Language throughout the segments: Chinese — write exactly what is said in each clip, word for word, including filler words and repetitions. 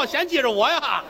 我，嫌弃着我呀。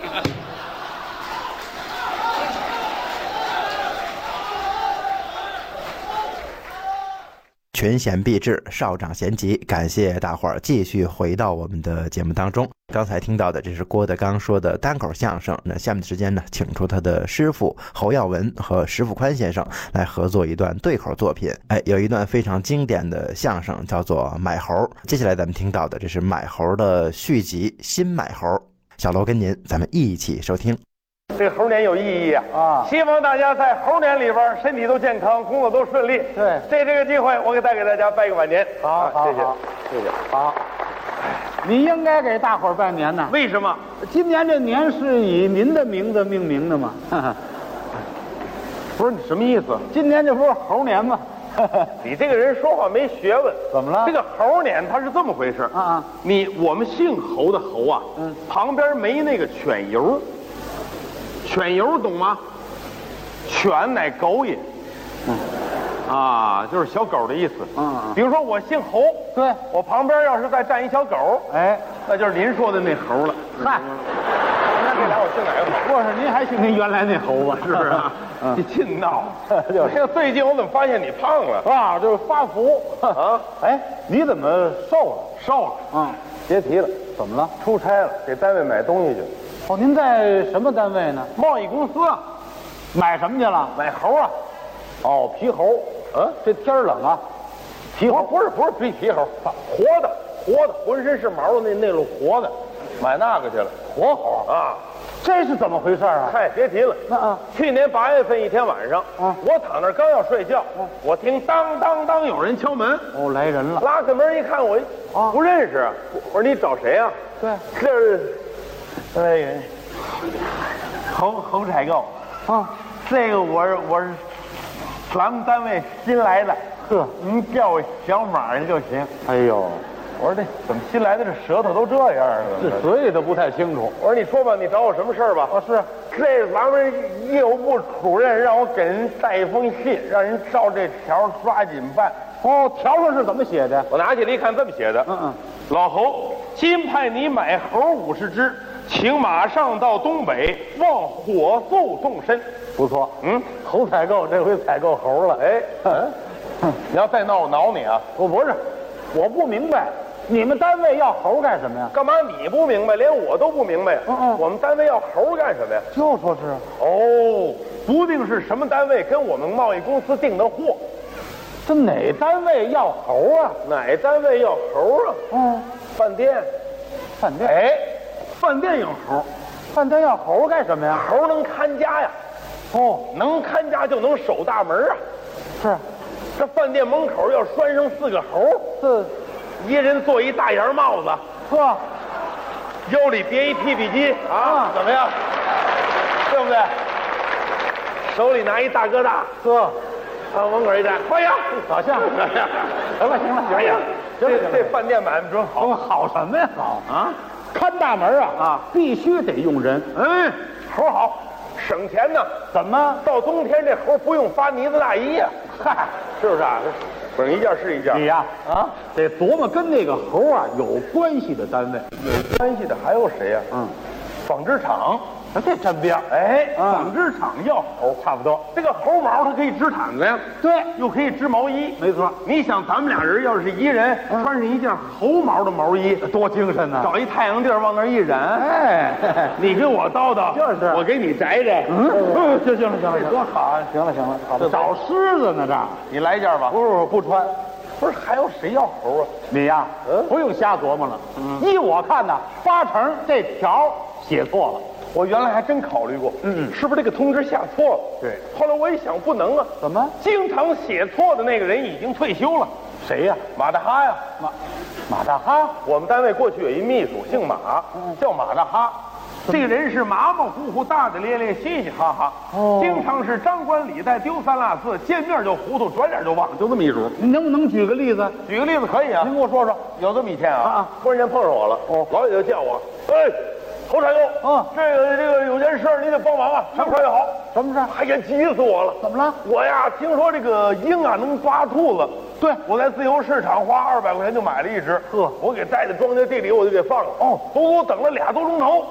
群贤毕至，少长咸集，感谢大伙儿继续回到我们的节目当中。刚才听到的这是郭德纲说的单口相声，那下面的时间呢，请出他的师傅侯耀文和石富宽先生来合作一段对口作品。哎，有一段非常经典的相声叫做《买猴》，接下来咱们听到的这是《买猴》的续集《新买猴》。小楼跟您，咱们一起收听。 这个猴年有意义啊！啊，希望大家在猴年里边身体都健康，工作都顺利。 对， 借这个机会，我给再给大家拜个晚年。 好，好， 谢谢， 好谢谢。 好，你应该给大伙儿拜年呢。 为什么？ 今年这年是以您的名字命名的嘛？ 不是你什么意思？ 今年这不是猴年吗？ 你这个人说话没学问。 怎么了？ 这个猴年它是这么回事啊啊！ 你我们姓侯的侯啊， 嗯， 旁边没那个犬油。犬油懂吗？犬乃狗也，嗯，啊，就是小狗的意思。 嗯嗯。 比如说我姓侯， 对， 我旁边要是再站一小狗， 哎， 那就是您说的那猴了。 嗨， 那这俩我姓哪个猴？ 不是，您还姓您原来那猴吧？ 是不是啊？你净闹！ 就是。 最近我怎么发现你胖了啊？就是发福啊！ 哎，你怎么瘦了？ 瘦了。 嗯， 别提了。 怎么了？ 出差了，给单位买东西去。 哦，您在什么单位呢？ 贸易公司啊。 买什么去了？ 买猴啊！ 哦，皮猴。 嗯， 这天儿冷啊， 皮猴不是不是皮皮猴，活的活的，浑身是毛的那那种活的，买那个去了。 活猴啊， 这是怎么回事啊？ 嗨，别提了。 那啊， 去年八月份一天晚上， 啊， 我躺那刚要睡觉，我听当当当有人敲门。 哦，来人了。 拉开门一看，我啊不认识。我说你找谁啊？ 对， 这是哎，侯侯采购啊， 这个我是我是咱们单位新来的， 呵， 您叫我小马就行。 哎呦， 我说这怎么新来的这舌头都这样了？ 这嘴里都不太清楚。 我说你说吧，你找我什么事儿吧？ 哦，是这是咱们业务部主任让我给人带一封信，让人照这条抓紧办。 哦，条上是怎么写的？ 我拿起来一看，这么写的： 嗯嗯， 老侯，今派你买猴五十只，请马上到东北，望火速动身。 不错， 嗯， 猴采购这回采购猴了。 哎，嗯，你要再闹我挠你啊！ 我不是，我不明白，你们单位要猴干什么呀？ 干嘛你不明白，连我都不明白。 嗯嗯， 我们单位要猴干什么呀？ 就说是哦，不定是什么单位跟我们贸易公司订的货。 这哪单位要猴啊？ 哪单位要猴啊？ 嗯， 饭店。 饭店。 哎，饭店要猴。 饭店要猴干什么呀？ 猴能看家呀。 哦， 能看家就能守大门啊。 是。 这饭店门口要拴上四个猴， 这一人做一大檐帽子， 呵， 腰里别一屁屁机啊，怎么样？对不对？手里拿一大哥大， 呵， 啊，门口一站，欢迎， 好像。行了行了行了， 哎呀，这这饭店买卖准好。 好什么呀？好啊， 看大门啊啊，必须得用人。 嗯，猴好，省钱呢。 怎么？ 到冬天这猴不用发呢子大衣呀？ 嗨， 是不是啊？整一件是一件。 你呀啊，得琢磨跟那个猴啊有关系的单位。 有关系的还有谁呀？ 嗯， 纺织厂。 这沾边儿。 哎， 嗯纺织厂要猴， 差不多。 这个猴毛它可以织毯子呀， 对， 又可以织毛衣。 没错。 你想，咱们俩人要是一人穿上一件猴毛的毛衣， 多精神呐！ 找一太阳地儿往那儿一染， 哎， 你跟我叨叨， 就是我给你摘摘。 嗯，行行了行了， 这多好啊！ 行了行了，好吧。找狮子呢这儿， 你来一件吧。 不是不穿。 不是还有谁要猴啊？ 你呀， 嗯， 不用瞎琢磨了。嗯，依我看呢，八成这条写错了。 我原来还真考虑过， 嗯嗯， 是不是这个通知下错了？ 对。 后来我一想，不能啊。 怎么？ 经常写错的那个人已经退休了。 谁呀？ 马大哈呀。 马马大哈。 我们单位过去有一秘书，姓马， 嗯， 叫马大哈。这个人是马马虎虎、大大咧咧、嘻嘻哈哈， 哦， 经常是张冠李戴、丢三落四，见面就糊涂，转脸就忘，就这么一主。 您能不能举个例子？ 举个例子可以啊， 您给我说说。 有这么一天啊， 啊， 突然间碰上我了，哦，老远就叫我，哎，侯采购， 嗯， 这个这个有件事你得帮忙啊，快快好。 什么事？ 哎呀，急死我了！ 怎么了？ 我呀，听说这个鹰啊能抓兔子。对，我在自由市场花二百块钱就买了一只，呵，我给带到庄稼地里，我就给放了。哦，足足等了俩多钟头。